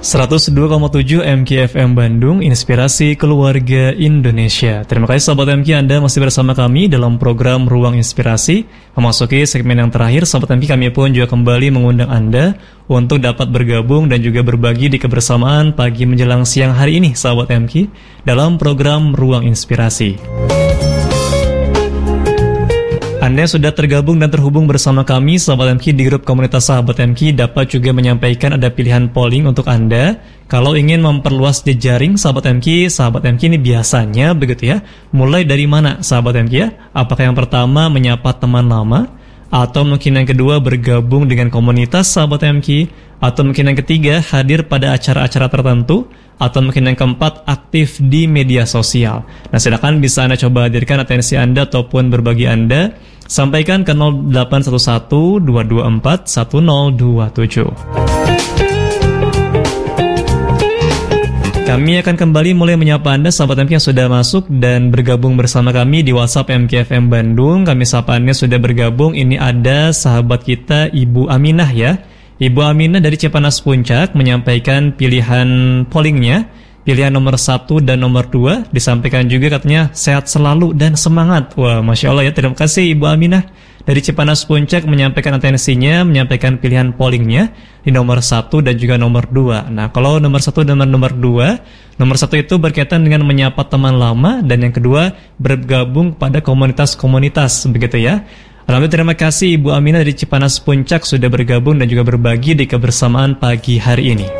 102,7 MKFM Bandung, Inspirasi Keluarga Indonesia. Terima kasih sahabat MK, Anda masih bersama kami dalam program Ruang Inspirasi. Memasuki segmen yang terakhir, sahabat MK, kami pun juga kembali mengundang Anda untuk dapat bergabung dan juga berbagi di kebersamaan pagi menjelang siang hari ini, sahabat MK, dalam program Ruang Inspirasi. Anda sudah tergabung dan terhubung bersama kami, sahabat MK, di grup komunitas sahabat MK. Dapat juga menyampaikan ada pilihan polling untuk Anda. Kalau ingin memperluas jejaring sahabat MK ini biasanya begitu ya. Mulai dari mana sahabat MK ya? Apakah yang pertama menyapa teman lama? Atau mungkin yang kedua bergabung dengan komunitas sahabat MK? Atau mungkin yang ketiga hadir pada acara-acara tertentu? Atau mungkin yang keempat aktif di media sosial. Nah, silakan bisa Anda coba hadirkan atensi Anda ataupun berbagi Anda. Sampaikan ke 0811 224 1027. Kami akan kembali mulai menyapa Anda sahabat MK yang sudah masuk dan bergabung bersama kami di WhatsApp MKFM Bandung. Kami sapa Anda sudah bergabung. Ini ada sahabat kita Ibu Aminah ya. Ibu Aminah dari Cipanas Puncak menyampaikan pilihan pollingnya, pilihan nomor 1 dan nomor 2, disampaikan juga katanya sehat selalu dan semangat. Wah, Masya Allah ya, terima kasih Ibu Aminah dari Cipanas Puncak menyampaikan atensinya, menyampaikan pilihan pollingnya di nomor 1 dan juga nomor 2. Nah, kalau nomor 1 dan nomor 2, nomor 1 itu berkaitan dengan menyapa teman lama, dan yang kedua bergabung pada komunitas-komunitas, begitu ya. Alhamdulillah, terima kasih Ibu Aminah dari Cipanas Puncak sudah bergabung dan juga berbagi di kebersamaan pagi hari ini.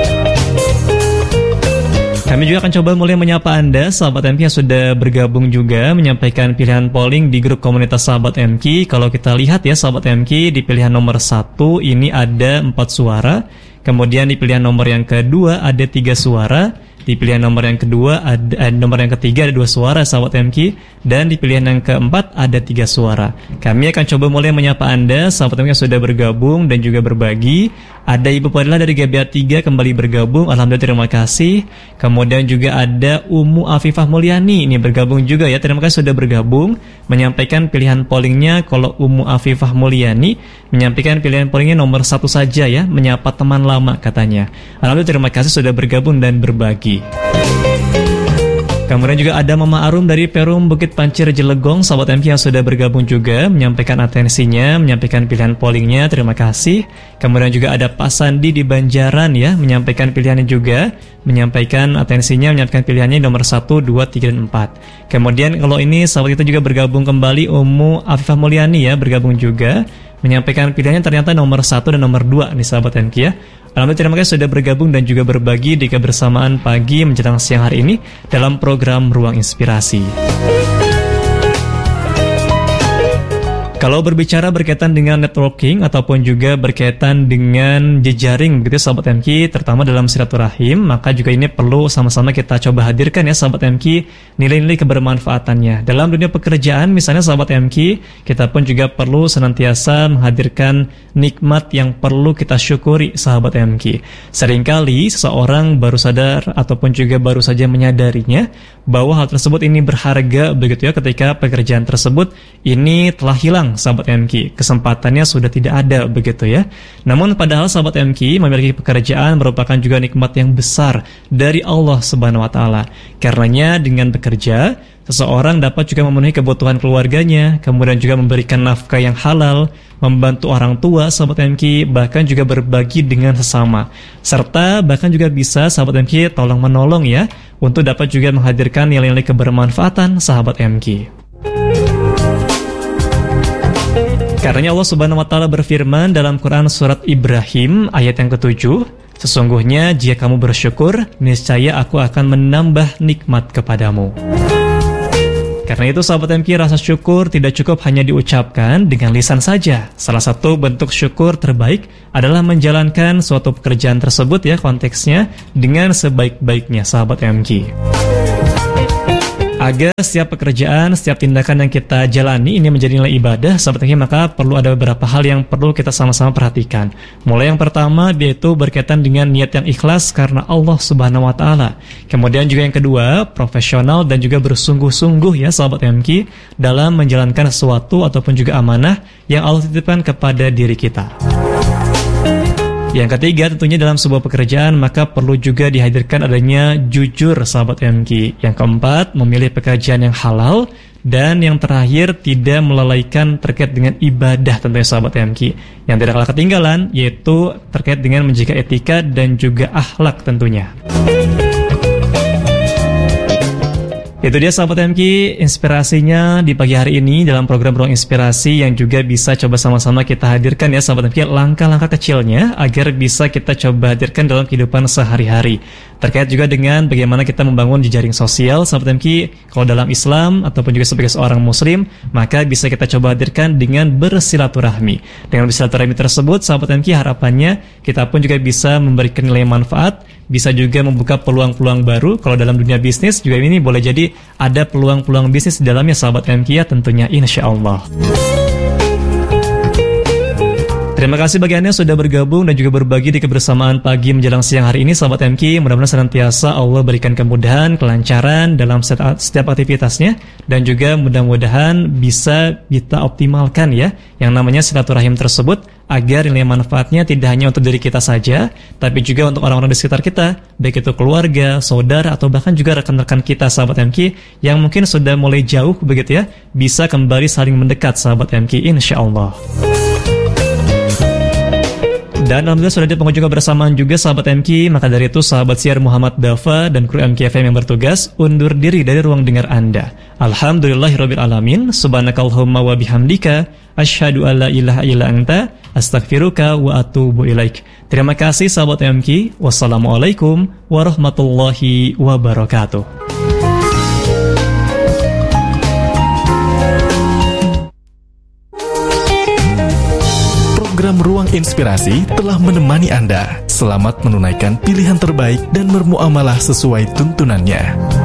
Kami juga akan coba mulai menyapa Anda, sahabat MK yang sudah bergabung juga, menyampaikan pilihan polling di grup komunitas sahabat MK. Kalau kita lihat ya, sahabat MK, di pilihan nomor 1 ini ada 4 suara. Kemudian di pilihan nomor yang kedua ada 3 suara. Di pilihan nomor yang kedua nomor yang ketiga ada 2 suara sahabat MK, dan di pilihan yang keempat ada 3 suara. Kami akan coba mulai menyapa Anda sahabat MK yang sudah bergabung dan juga berbagi. Ada Ibu Fadilah dari GBA 3 kembali bergabung, alhamdulillah terima kasih. Kemudian juga ada Umu Afifah Mulyani, ini bergabung juga ya, terima kasih sudah bergabung, menyampaikan pilihan pollingnya. Kalau Umu Afifah Mulyani menyampaikan pilihan pollingnya nomor 1 saja ya, menyapa teman lama katanya. Alhamdulillah terima kasih sudah bergabung dan berbagi. Kemudian juga ada Mama Arum dari Perum Bukit Pancir Jelegong, sahabat MK yang sudah bergabung juga, menyampaikan atensinya, menyampaikan pilihan pollingnya, terima kasih. Kemudian juga ada Pak Sandi di Banjaran ya, menyampaikan pilihannya juga, menyampaikan atensinya, menyampaikan pilihannya nomor 1, 2, 3, dan 4. Kemudian kalau ini sahabat kita juga bergabung kembali, Umu Afifah Mulyani ya, bergabung juga, menyampaikan pilihannya ternyata nomor 1 dan nomor 2 nih sahabat MK ya. Alhamdulillah terima kasih sudah bergabung dan juga berbagi di kebersamaan pagi menjelang siang hari ini dalam program Ruang Inspirasi. Kalau berbicara berkaitan dengan networking ataupun juga berkaitan dengan jejaring begitu sahabat MK, terutama dalam silaturahim, maka juga ini perlu sama-sama kita coba hadirkan ya sahabat MK, nilai-nilai kebermanfaatannya. Dalam dunia pekerjaan misalnya sahabat MK, kita pun juga perlu senantiasa menghadirkan nikmat yang perlu kita syukuri sahabat MK. Seringkali seseorang baru sadar ataupun juga baru saja menyadarinya bahwa hal tersebut ini berharga begitu ya, ketika pekerjaan tersebut ini telah hilang sahabat MK, kesempatannya sudah tidak ada begitu ya. Namun padahal sahabat MK memiliki pekerjaan merupakan juga nikmat yang besar dari Allah Subhanahu wa taala. Karenanya dengan bekerja seseorang dapat juga memenuhi kebutuhan keluarganya, kemudian juga memberikan nafkah yang halal, membantu orang tua sahabat MK, bahkan juga berbagi dengan sesama, serta bahkan juga bisa sahabat MK tolong menolong ya, untuk dapat juga menghadirkan nilai-nilai kebermanfaatan sahabat MK. Karenanya Allah Subhanahu wa taala berfirman dalam Quran surat Ibrahim ayat yang ke-7, sesungguhnya jika kamu bersyukur, niscaya aku akan menambah nikmat kepadamu. Karena itu sahabat MK, rasa syukur tidak cukup hanya diucapkan dengan lisan saja. Salah satu bentuk syukur terbaik adalah menjalankan suatu pekerjaan tersebut ya, konteksnya dengan sebaik-baiknya sahabat MK. Agar setiap pekerjaan, setiap tindakan yang kita jalani ini menjadi nilai ibadah, sahabat MK, maka perlu ada beberapa hal yang perlu kita sama-sama perhatikan. Mulai yang pertama, yaitu berkaitan dengan niat yang ikhlas karena Allah Subhanahu wa taala. Kemudian juga yang kedua, profesional dan juga bersungguh-sungguh ya sahabat MK dalam menjalankan sesuatu ataupun juga amanah yang Allah titipkan kepada diri kita. Yang ketiga, tentunya dalam sebuah pekerjaan maka perlu juga dihadirkan adanya jujur, sahabat MQ. Yang keempat, memilih pekerjaan yang halal. Dan yang terakhir, tidak melalaikan terkait dengan ibadah tentunya, sahabat MQ. Yang tidak kalah ketinggalan yaitu terkait dengan menjaga etika dan juga akhlak tentunya. Itu dia sahabat MQ, inspirasinya di pagi hari ini dalam program Ruang Inspirasi yang juga bisa coba sama-sama kita hadirkan ya sahabat MQ, langkah-langkah kecilnya agar bisa kita coba hadirkan dalam kehidupan sehari-hari. Terkait juga dengan bagaimana kita membangun jejaring sosial sahabat MQ, kalau dalam Islam ataupun juga sebagai seorang muslim, maka bisa kita coba hadirkan dengan bersilaturahmi. Dengan bersilaturahmi tersebut sahabat MQ, harapannya kita pun juga bisa memberikan nilai manfaat, bisa juga membuka peluang-peluang baru. Kalau dalam dunia bisnis juga ini boleh jadi ada peluang-peluang bisnis di dalamnya sahabat MQ ya tentunya, insya Allah. Terima kasih bagi Anda yang sudah bergabung dan juga berbagi di kebersamaan pagi menjelang siang hari ini sahabat MQ. Mudah-mudahan senantiasa Allah berikan kemudahan, kelancaran dalam setiap aktivitasnya, dan juga mudah-mudahan bisa kita optimalkan ya yang namanya silaturahim tersebut, agar nilai manfaatnya tidak hanya untuk diri kita saja, tapi juga untuk orang-orang di sekitar kita, baik itu keluarga, saudara, atau bahkan juga rekan-rekan kita sahabat MQ yang mungkin sudah mulai jauh begitu ya, bisa kembali saling mendekat sahabat MQ, insya Allah. Dan alhamdulillah sudah di penghujung kebersamaan juga sahabat MQ. Maka dari itu sahabat siar Muhammad Dafa dan kru MQ FM yang bertugas undur diri dari ruang dengar Anda. Alhamdulillahirabbil alamin. Subhanakallahumma wa bihamdika asyhadu alla ilaha illa anta astaghfiruka wa atubu ilaik. Terima kasih sahabat MQ. Wassalamualaikum warahmatullahi wabarakatuh. Program Ruang Inspirasi telah menemani Anda. Selamat menunaikan pilihan terbaik dan bermuamalah sesuai tuntunannya.